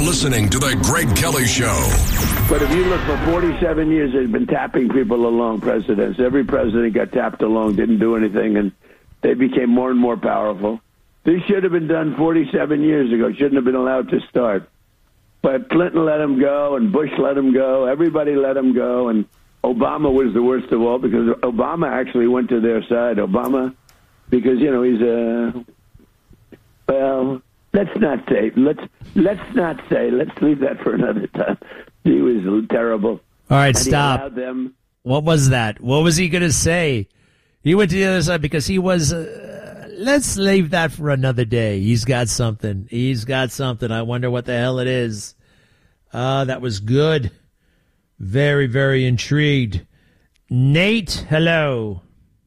listening to The Greg Kelly Show. But if you look, for 47 years, they've been tapping people along, presidents. Every president got tapped along, didn't do anything, and they became more and more powerful. This should have been done 47 years ago. Shouldn't have been allowed to start. But Clinton let him go, and Bush let him go. Everybody let him go, and Obama was the worst of all because Obama actually went to their side. Obama, because, you know, he's a... Well, let's not say. Let's leave that for another time. He was terrible. All right, and stop. What was that? What was he going to say? He went to the other side because he was... let's leave that for another day. He's got something. I wonder what the hell it is. That was good. Very, very intrigued. Nate, hello.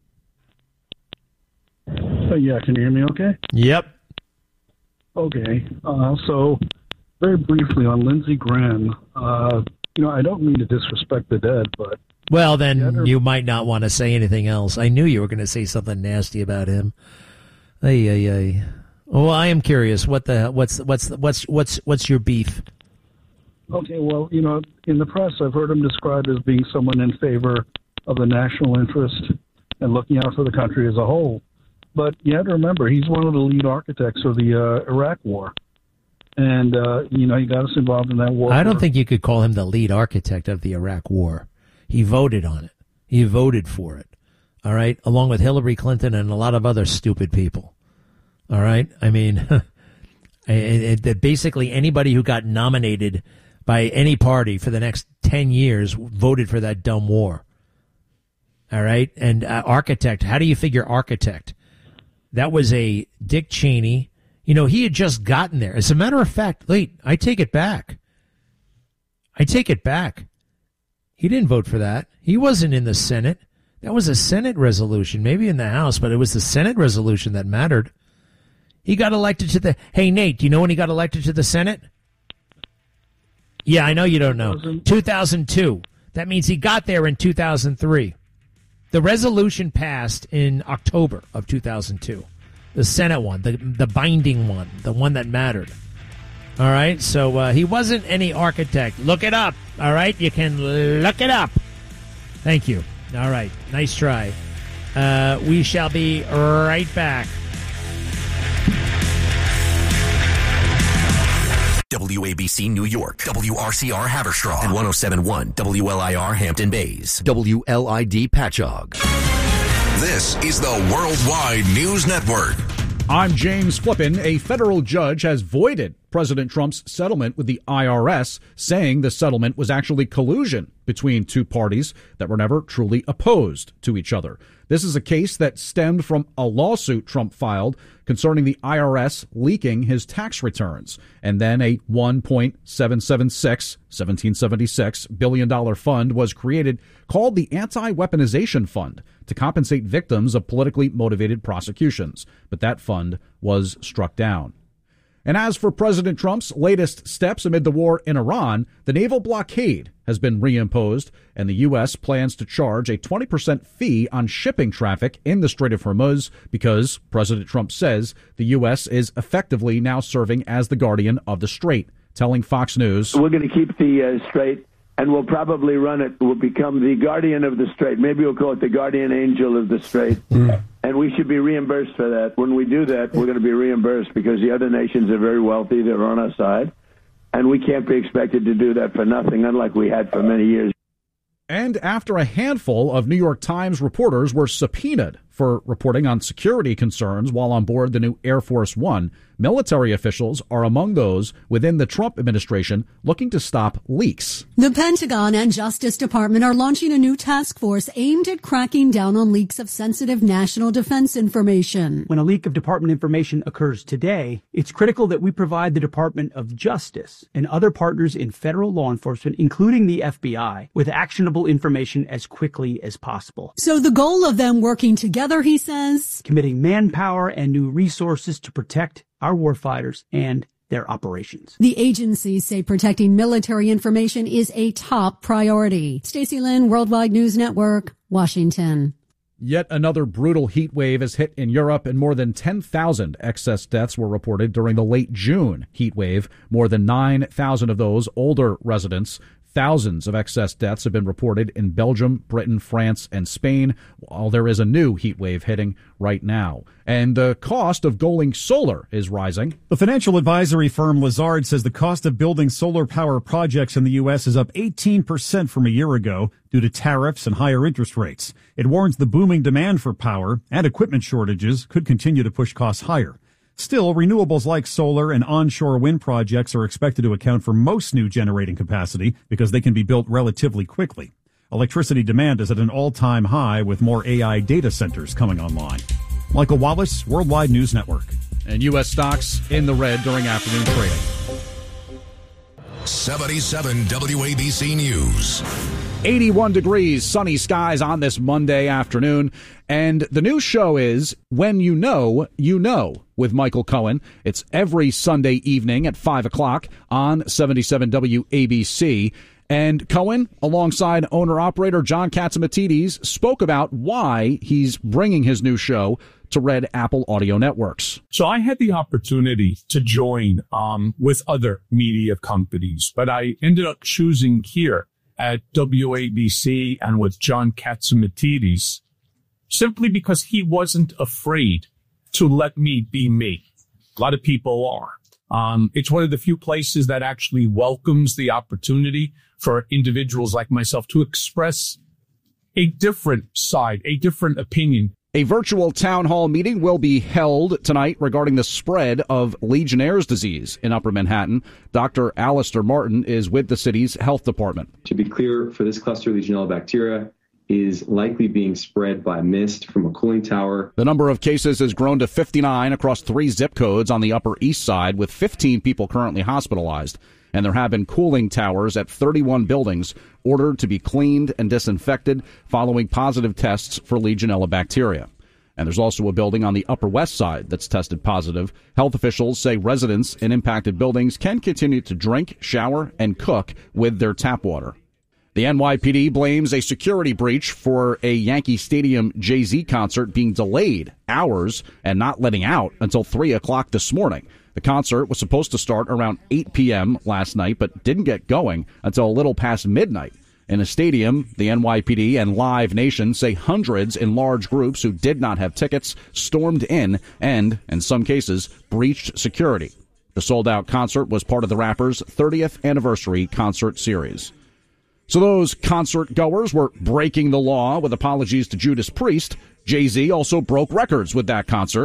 Yeah, can you hear me okay? Yep. Okay. So, very briefly on Lindsey Graham, I don't mean to disrespect the dead, but... Well, then you might not want to say anything else. I knew you were going to say something nasty about him. Ay. Well, I am curious. What's your beef? Okay, well, in the press, I've heard him described as being someone in favor of the national interest and looking out for the country as a whole. But you have to remember, he's one of the lead architects of the Iraq War. And, he got us involved in that war. I don't think you could call him the lead architect of the Iraq War. He voted on it. He voted for it. All right? Along with Hillary Clinton and a lot of other stupid people. All right? I mean, basically anybody who got nominated by any party for the next 10 years voted for that dumb war. All right? And architect, how do you figure architect? That was a Dick Cheney. He had just gotten there. As a matter of fact, I take it back. He didn't vote for that. He wasn't in the Senate. That was a Senate resolution, maybe in the House, but it was the Senate resolution that mattered. He got elected to the... Hey, Nate, do you know when he got elected to the Senate? Yeah, I know you don't know. 2002. That means he got there in 2003. The resolution passed in October of 2002. The Senate one, the binding one, the one that mattered. All right, so he wasn't any architect. Look it up, all right? You can look it up. Thank you. All right, nice try. We shall be right back. WABC New York, WRCR Haverstraw, and 107.1 WLIR Hampton Bays, WLID Patchogue. This is the Worldwide News Network. I'm James Flippin. A federal judge has voided President Trump's settlement with the IRS, saying the settlement was actually collusion between two parties that were never truly opposed to each other. This is a case that stemmed from a lawsuit Trump filed concerning the IRS leaking his tax returns, and then a $1.776 billion fund was created called the Anti-Weaponization Fund to compensate victims of politically motivated prosecutions. But that fund was struck down. And as for President Trump's latest steps amid the war in Iran, the naval blockade has been reimposed, and the U.S. plans to charge a 20% fee on shipping traffic in the Strait of Hormuz because President Trump says the U.S. is effectively now serving as the guardian of the strait, telling Fox News, "We're going to keep the strait, and we'll probably run it. We'll become the guardian of the strait. Maybe we'll call it the guardian angel of the strait. And we should be reimbursed for that. When we do that, we're going to be reimbursed because the other nations are very wealthy. They're on our side. And we can't be expected to do that for nothing, unlike we had for many years." And after a handful of New York Times reporters were subpoenaed for reporting on security concerns while on board the new Air Force One, military officials are among those within the Trump administration looking to stop leaks. The Pentagon and Justice Department are launching a new task force aimed at cracking down on leaks of sensitive national defense information. When a leak of department information occurs today, it's critical that we provide the Department of Justice and other partners in federal law enforcement, including the FBI, with actionable information as quickly as possible. So the goal of them working together, he says, committing manpower and new resources to protect our warfighters and their operations. The agencies say protecting military information is a top priority. Stacey Lynn, Worldwide News Network, Washington. Yet another brutal heat wave has hit in Europe, and more than 10,000 excess deaths were reported during the late June heat wave. More than 9,000 of those older residents. Thousands of excess deaths have been reported in Belgium, Britain, France, and Spain, while there is a new heat wave hitting right now. And the cost of going solar is rising. The financial advisory firm Lazard says the cost of building solar power projects in the U.S. is up 18% from a year ago due to tariffs and higher interest rates. It warns the booming demand for power and equipment shortages could continue to push costs higher. Still, renewables like solar and onshore wind projects are expected to account for most new generating capacity because they can be built relatively quickly. Electricity demand is at an all-time high with more AI data centers coming online. Michael Wallace, Worldwide News Network. And U.S. stocks in the red during afternoon trading. 77 WABC News. 81 degrees, sunny skies on this Monday afternoon. And the new show is When You Know, You Know with Michael Cohen. It's every Sunday evening at 5 o'clock on 77 WABC. And Cohen, alongside owner-operator John Catsimatidis, spoke about why he's bringing his new show to Red Apple Audio Networks. So I had the opportunity to join with other media companies, but I ended up choosing here at WABC and with John Catsimatidis simply because he wasn't afraid to let me be me. A lot of people are. It's one of the few places that actually welcomes the opportunity for individuals like myself to express a different side, a different opinion. A virtual town hall meeting will be held tonight regarding the spread of Legionnaire's disease in Upper Manhattan. Dr. Alistair Martin is with the city's health department. To be clear, for this cluster, Legionella bacteria is likely being spread by mist from a cooling tower. The number of cases has grown to 59 across 3 zip codes on the Upper East Side, with 15 people currently hospitalized. And there have been cooling towers at 31 buildings ordered to be cleaned and disinfected following positive tests for Legionella bacteria. And there's also a building on the Upper West Side that's tested positive. Health officials say residents in impacted buildings can continue to drink, shower, and cook with their tap water. The NYPD blames a security breach for a Yankee Stadium Jay-Z concert being delayed hours and not letting out until 3 o'clock this morning. The concert was supposed to start around 8 p.m. last night, but didn't get going until a little past midnight. In a stadium, the NYPD and Live Nation say hundreds in large groups who did not have tickets stormed in and, in some cases, breached security. The sold-out concert was part of the rapper's 30th anniversary concert series. So those concert goers were breaking the law with apologies to Judas Priest. Jay-Z also broke records with that concert.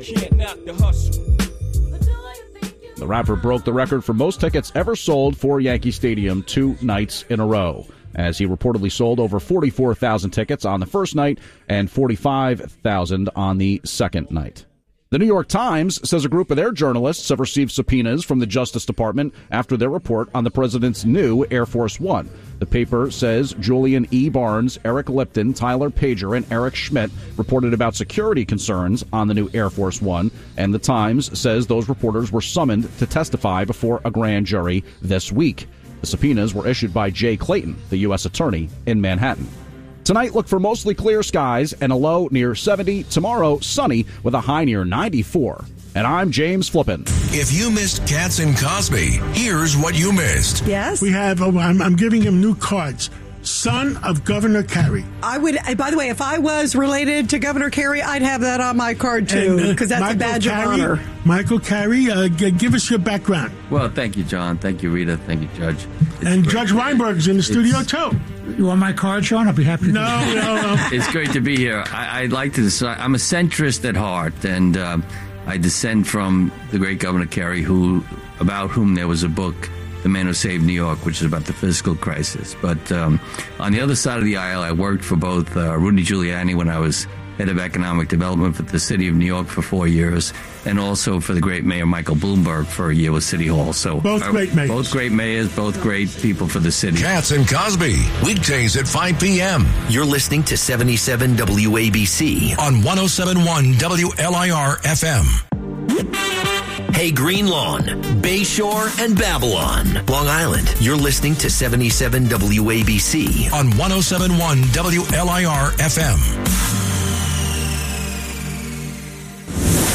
The rapper broke the record for most tickets ever sold for Yankee Stadium 2 nights in a row, as he reportedly sold over 44,000 tickets on the first night and 45,000 on the second night. The New York Times says a group of their journalists have received subpoenas from the Justice Department after their report on the president's new Air Force One. The paper says Julian E. Barnes, Eric Lipton, Tyler Pager, and Eric Schmidt reported about security concerns on the new Air Force One, and the Times says those reporters were summoned to testify before a grand jury this week. The subpoenas were issued by Jay Clayton, the U.S. Attorney in Manhattan. Tonight, look for mostly clear skies and a low near 70. Tomorrow, sunny with a high near 94. And I'm James Flippin. If you missed Katz and Cosby, here's what you missed. Yes? We have, I'm giving him new cards. Son of Governor Carey. I would, by the way, if I was related to Governor Carey, I'd have that on my card too, because that's Michael a badge of honor. Michael Carey, give us your background. Well, thank you, John. Thank you, Rita. Thank you, Judge. And Judge Weinberg's in the studio too. You want my card, Sean? I'll be happy to. No. It's great to be here. I'd like to decide. I'm a centrist at heart, and I descend from the great Governor Carey, about whom there was a book, The Man Who Saved New York, which is about the fiscal crisis. But on the other side of the aisle, I worked for both Rudy Giuliani when I was head of economic development for the city of New York for 4 years, and also for the great mayor Michael Bloomberg for a year with City Hall. So both great mayors. Both great mayors, both great people for the city. Katz and Cosby, weekdays at 5 p.m. You're listening to 77 WABC on 107.1 WLIR FM. Hey, Green Lawn, Bayshore, and Babylon, Long Island. You're listening to 77 WABC on 107.1 WLIR FM.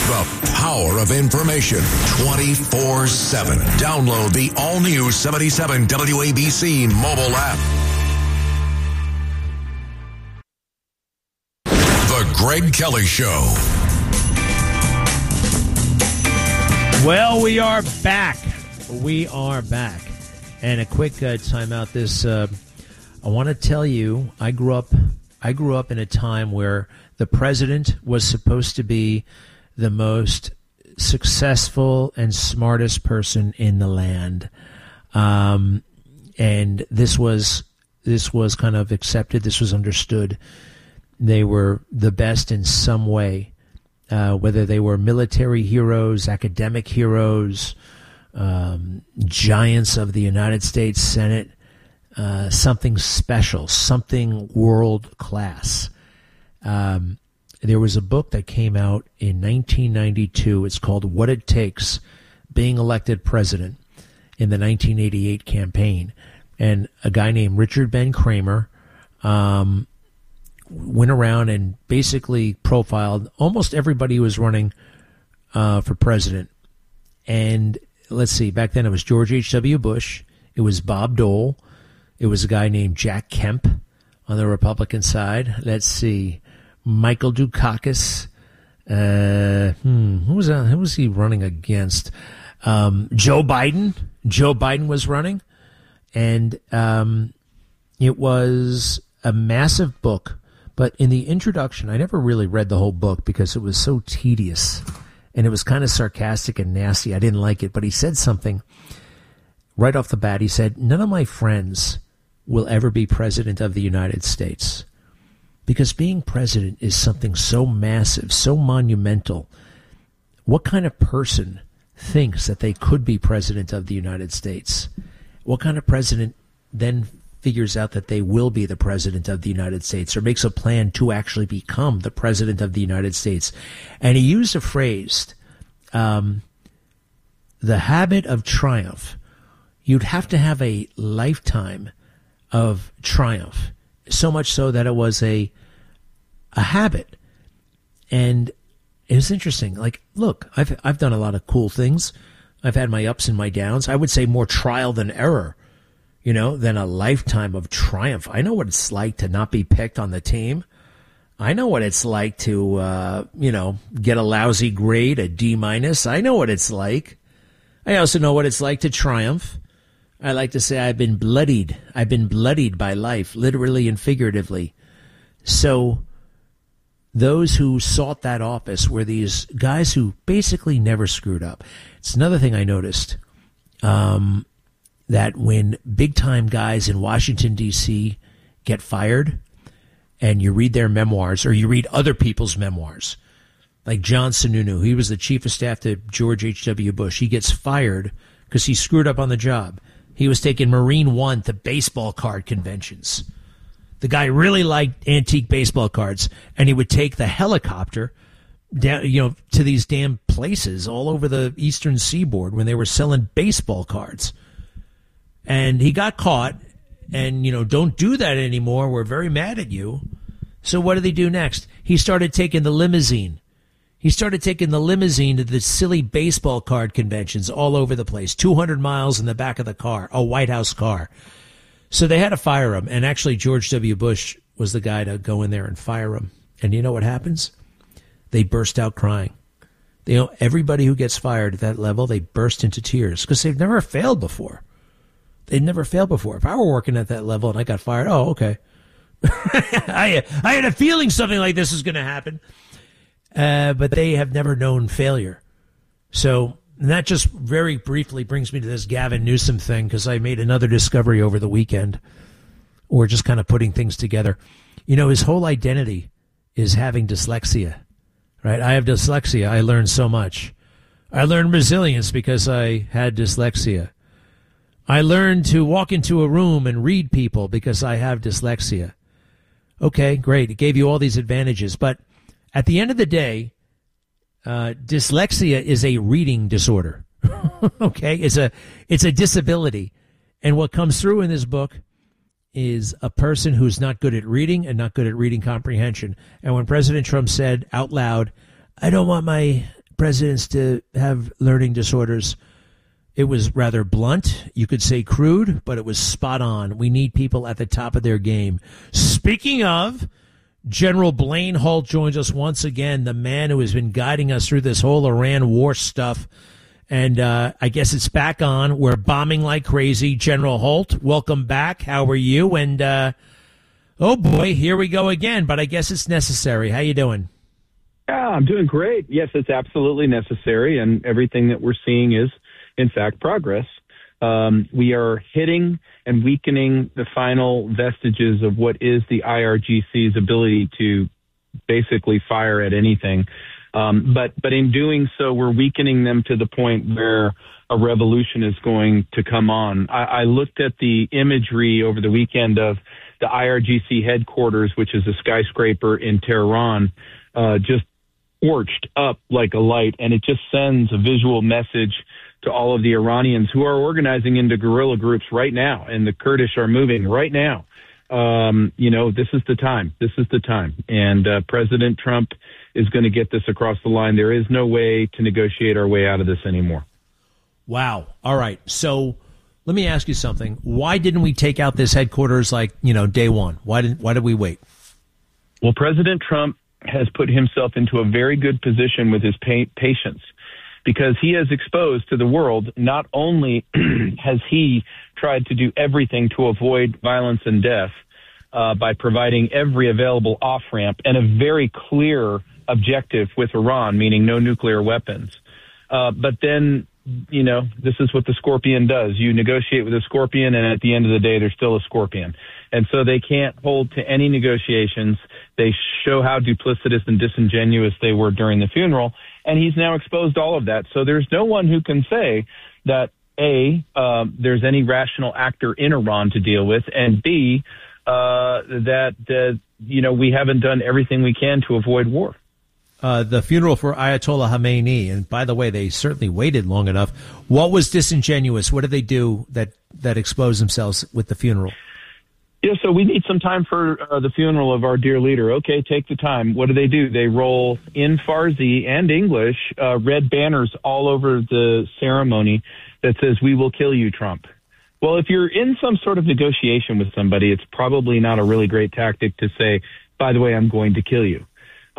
The power of information 24/7. Download the all-new 77 WABC mobile app. The Greg Kelly Show. Well, we are back. We are back. And a quick timeout. I want to tell you, I grew up in a time where the president was supposed to be the most successful and smartest person in the land. And this was kind of accepted. This was understood. They were the best in some way, whether they were military heroes, academic heroes, giants of the United States Senate, something special, something world class. There was a book that came out in 1992. It's called What It Takes: Being Elected President in the 1988 campaign. And a guy named Richard Ben Cramer went around and basically profiled almost everybody who was running for president. And let's see, back then it was George H.W. Bush. It was Bob Dole. It was a guy named Jack Kemp on the Republican side. Let's see, Michael Dukakis. Who was he running against? Joe Biden. Joe Biden was running. And it was a massive book. But in the introduction, I never really read the whole book because it was so tedious. And it was kind of sarcastic and nasty. I didn't like it. But he said something right off the bat. He said, none of my friends will ever be president of the United States. Because being president is something so massive, so monumental. What kind of person thinks that they could be president of the United States? What kind of president then figures out that they will be the president of the United States or makes a plan to actually become the president of the United States? And he used a phrase, the habit of triumph. You'd have to have a lifetime of triumph, so much so that it was a habit. And it was interesting. Like, look, I've done a lot of cool things. I've had my ups and my downs. I would say more trial than error, than a lifetime of triumph. I know what it's like to not be picked on the team. I know what it's like to, get a lousy grade, a D-. I know what it's like. I also know what it's like to triumph. I like to say I've been bloodied. I've been bloodied by life, literally and figuratively. So those who sought that office were these guys who basically never screwed up. It's another thing I noticed, that when big-time guys in Washington, D.C. get fired, and you read their memoirs, or you read other people's memoirs, like John Sununu, he was the chief of staff to George H.W. Bush. He gets fired because he screwed up on the job. He was taking Marine One to baseball card conventions. The guy really liked antique baseball cards, and he would take the helicopter down, to these damn places all over the eastern seaboard when they were selling baseball cards. And he got caught, and, don't do that anymore. We're very mad at you. So what did he do next? He started taking the limousine. He started taking the limousine to the silly baseball card conventions all over the place, 200 miles in the back of the car, a White House car. So they had to fire him. And actually, George W. Bush was the guy to go in there and fire him. And you know what happens? They burst out crying. Everybody who gets fired at that level, they burst into tears because they've never failed before. They'd never failed before. If I were working at that level and I got fired, oh, okay. I had a feeling something like this was going to happen. But they have never known failure. So that just very briefly brings me to this Gavin Newsom thing, because I made another discovery over the weekend. We're just kind of putting things together. His whole identity is having dyslexia, right? I have dyslexia. I learned so much. I learned resilience because I had dyslexia. I learned to walk into a room and read people because I have dyslexia. Okay, great. It gave you all these advantages, but at the end of the day, dyslexia is a reading disorder. Okay, it's a disability, and what comes through in this book is a person who's not good at reading and not good at reading comprehension. And when President Trump said out loud, "I don't want my presidents to have learning disorders. It was rather blunt. You could say crude, but it was spot on. We need people at the top of their game. Speaking of, General Blaine Holt joins us once again, the man who has been guiding us through this whole Iran war stuff. And I guess it's back on. We're bombing like crazy. General Holt, welcome back. How are you? And, oh, boy, here we go again. But I guess it's necessary. How you doing? Yeah, I'm doing great. Yes, it's absolutely necessary. And everything that we're seeing is, in fact, progress. We are hitting and weakening the final vestiges of what is the IRGC's ability to basically fire at anything. But in doing so, we're weakening them to the point where a revolution is going to come on. I looked at the imagery over the weekend of the IRGC headquarters, which is a skyscraper in Tehran, just torched up like a light, and it just sends a visual message to all of the Iranians who are organizing into guerrilla groups right now, and the Kurdish are moving right now. This is the time. This is the time. And President Trump is going to get this across the line. There is no way to negotiate our way out of this anymore. Wow. All right. So let me ask you something. Why didn't we take out this headquarters day one? Why did we wait? Well, President Trump has put himself into a very good position with his patience, because he has exposed to the world, not only has he tried to do everything to avoid violence and death by providing every available off-ramp and a very clear objective with Iran, meaning no nuclear weapons. But then, this is what the scorpion does. You negotiate with a scorpion, and at the end of the day, there's still a scorpion. And so they can't hold to any negotiations. They show how duplicitous and disingenuous they were during the funeral. And he's now exposed all of that. So there's no one who can say that, A, there's any rational actor in Iran to deal with, and B, that we haven't done everything we can to avoid war. The funeral for Ayatollah Khamenei, and by the way, they certainly waited long enough. What was disingenuous? What did they do that exposed themselves with the funeral? Yeah, so we need some time for the funeral of our dear leader. Okay, take the time. What do? They roll in Farsi and English red banners all over the ceremony that says, "We will kill you, Trump." Well, if you're in some sort of negotiation with somebody, it's probably not a really great tactic to say, "By the way, I'm going to kill you."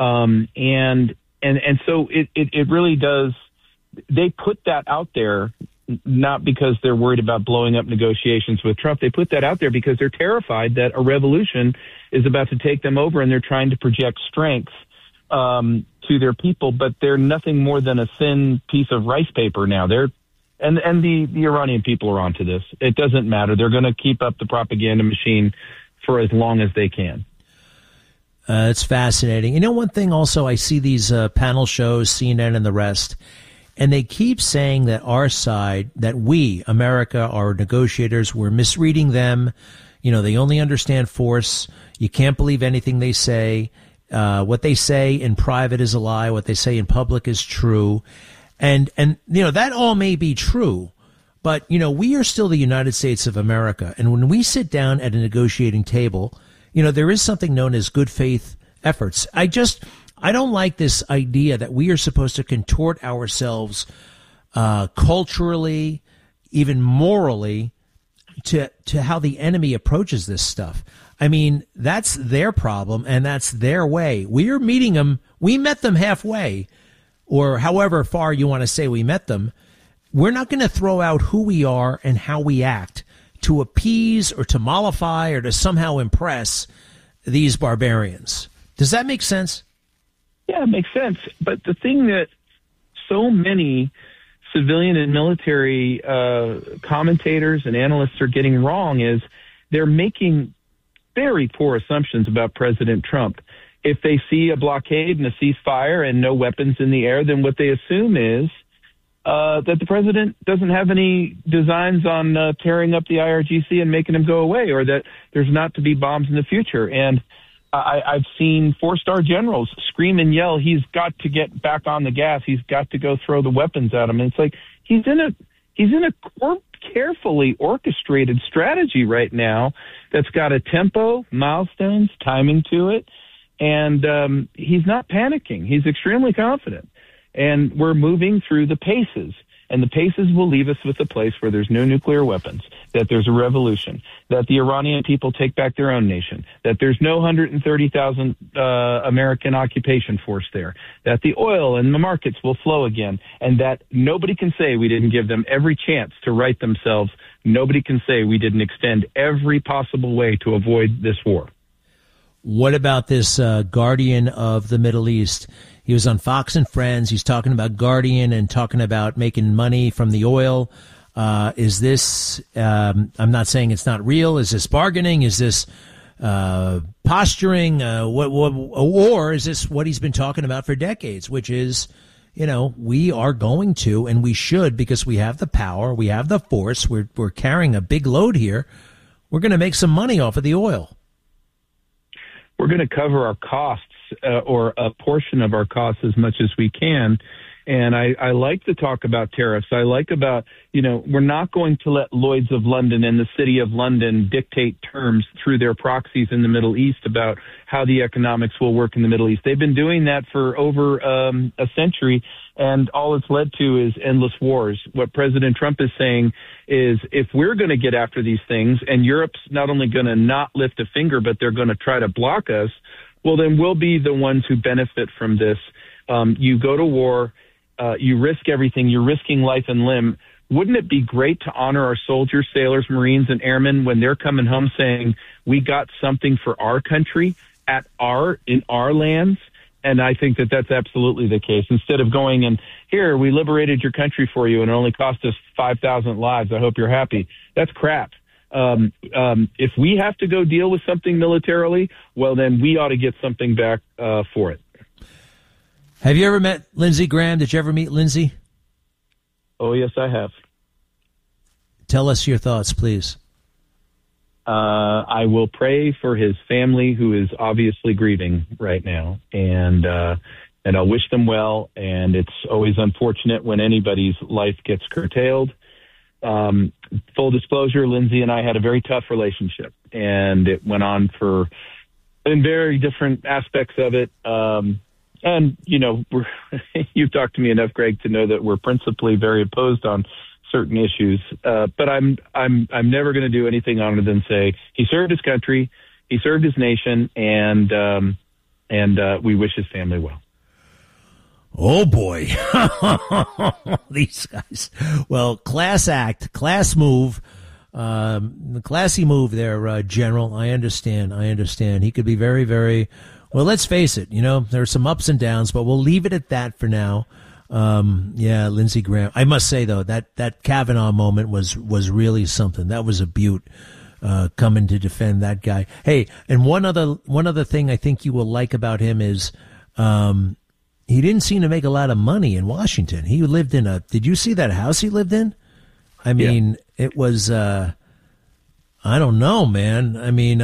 And so it really does. They put that out there not because they're worried about blowing up negotiations with Trump. They put that out there because they're terrified that a revolution is about to take them over, and they're trying to project strength to their people. But they're nothing more than a thin piece of rice paper now. And the Iranian people are onto this. It doesn't matter. They're going to keep up the propaganda machine for as long as they can. It's fascinating. One thing also, I see these panel shows, CNN and the rest, and they keep saying that our side, that we, America, our negotiators, we're misreading them. They only understand force. You can't believe anything they say. What they say in private is a lie. What they say in public is true. And that all may be true. But, we are still the United States of America. And when we sit down at a negotiating table, there is something known as good faith efforts. I don't like this idea that we are supposed to contort ourselves culturally, even morally, to how the enemy approaches this stuff. I mean, that's their problem, and that's their way. We are meeting them. We met them halfway, or however far you want to say we met them. We're not going to throw out who we are and how we act to appease or to mollify or to somehow impress these barbarians. Does that make sense? Yeah, it makes sense. But the thing that so many civilian and military commentators and analysts are getting wrong is they're making very poor assumptions about President Trump. If they see a blockade and a ceasefire and no weapons in the air, then what they assume is that the president doesn't have any designs on tearing up the IRGC and making them go away, or that there's not to be bombs in the future. And I've seen 4-star generals scream and yell, he's got to get back on the gas. He's got to go throw the weapons at him. And it's like he's in a carefully orchestrated strategy right now that's got a tempo, milestones, timing to it. And he's not panicking. He's extremely confident. And we're moving through the paces. And the paces will leave us with a place where there's no nuclear weapons, that there's a revolution, that the Iranian people take back their own nation, that there's no 130,000 American occupation force there, that the oil and the markets will flow again, and that nobody can say we didn't give them every chance to right themselves. Nobody can say we didn't extend every possible way to avoid this war. What about this Guardian of the Middle East? He was on Fox and Friends. He's talking about Guardian and talking about making money from the oil. Is this, I'm not saying it's not real. Is this bargaining? Is this posturing? Or is this what he's been talking about for decades, which is, we are going to, and we should, because we have the power, we have the force, we're carrying a big load here. We're going to make some money off of the oil. We're going to cover our costs or a portion of our costs as much as we can. And I like to talk about tariffs. I like about, we're not going to let Lloyd's of London and the City of London dictate terms through their proxies in the Middle East about how the economics will work in the Middle East. They've been doing that for over a century, and all it's led to is endless wars. What President Trump is saying is if we're going to get after these things, and Europe's not only going to not lift a finger, but they're going to try to block us, well, then we'll be the ones who benefit from this. You go to war, you risk everything, you're risking life and limb. Wouldn't it be great to honor our soldiers, sailors, Marines, and airmen when they're coming home saying, we got something for our country in our lands? And I think that that's absolutely the case. Instead of going and, here, we liberated your country for you and it only cost us 5,000 lives. I hope you're happy. That's crap. If we have to go deal with something militarily, well, then we ought to get something back for it. Have you ever met Lindsey Graham? Did you ever meet Lindsey? Oh, yes, I have. Tell us your thoughts, please. I will pray for his family, who is obviously grieving right now, and I'll wish them well. And it's always unfortunate when anybody's life gets curtailed. Full disclosure, Lindsey and I had a very tough relationship, and it went on in very different aspects of it. And, you've talked to me enough, Greg, to know that we're principally very opposed on certain issues. But I'm never going to do anything other than say he served his country, he served his nation, and we wish his family well. Oh, boy. These guys. Well, class act, class move, classy move there, General. I understand. He could be very, very, well, let's face it, there are some ups and downs, but we'll leave it at that for now. Lindsey Graham. I must say, though, that Kavanaugh moment was really something. That was a beaut, coming to defend that guy. Hey, and one other thing I think you will like about him is, he didn't seem to make a lot of money in Washington. He lived in did you see that house he lived in? I mean, It was, I don't know, man. I mean,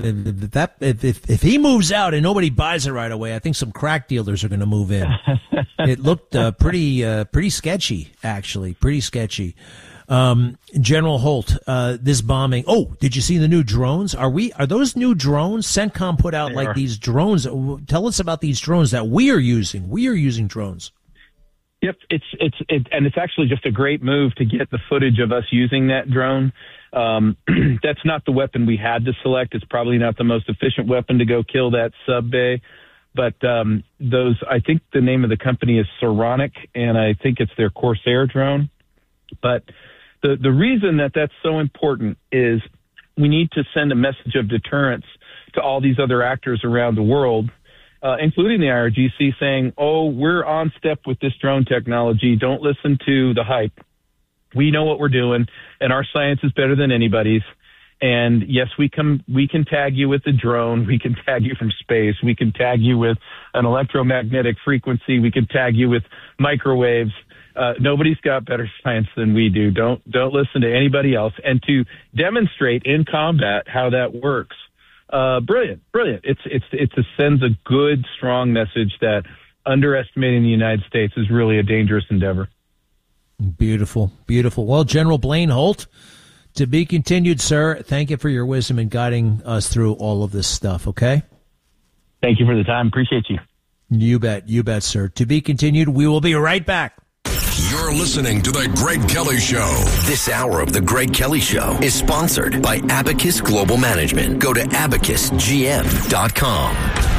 if he moves out and nobody buys it right away, I think some crack dealers are going to move in. It looked pretty sketchy, actually, pretty sketchy. General Holt, this bombing. Oh, did you see the new drones? Are those new drones? CENTCOM put out these drones. Tell us about these drones that we are using. We are using drones. Yep, it's actually just a great move to get the footage of us using that drone. That's not the weapon we had to select. It's probably not the most efficient weapon to go kill that sub bay. But I think the name of the company is Saronic, and I think it's their Corsair drone. But the reason that's so important is we need to send a message of deterrence to all these other actors around the world, including the IRGC, saying, oh, we're on step with this drone technology. Don't listen to the hype. We know what we're doing, and our science is better than anybody's. And yes, we can tag you with a drone. We can tag you from space. We can tag you with an electromagnetic frequency. We can tag you with microwaves. Nobody's got better science than we do. Don't listen to anybody else. And to demonstrate in combat how that works, brilliant. It sends a good, strong message that underestimating the United States is really a dangerous endeavor. Beautiful. Well, General Blaine Holt, to be continued, sir. Thank you for your wisdom in guiding us through all of this stuff. Okay. Thank you for the time. Appreciate you. You bet, sir. To be continued. We will be right back. You're listening to The Greg Kelly Show. This hour of The Greg Kelly Show is sponsored by Abacus Global Management. Go to abacusgm.com.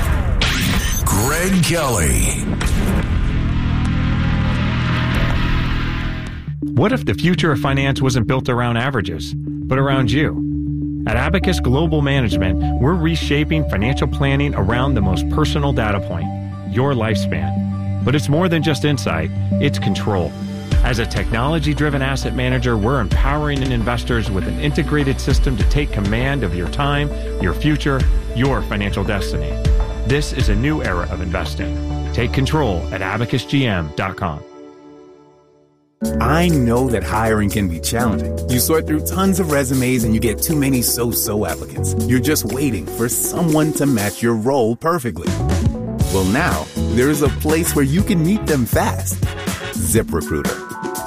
Greg Kelly. What if the future of finance wasn't built around averages, but around you? At Abacus Global Management, we're reshaping financial planning around the most personal data point, your lifespan. But it's more than just insight, it's control. As a technology-driven asset manager, we're empowering investors with an integrated system to take command of your time, your future, your financial destiny. This is a new era of investing. Take control at abacusgm.com. I know that hiring can be challenging. You sort through tons of resumes and you get too many so-so applicants. You're just waiting for someone to match your role perfectly. Well, now, there is a place where you can meet them fast. ZipRecruiter.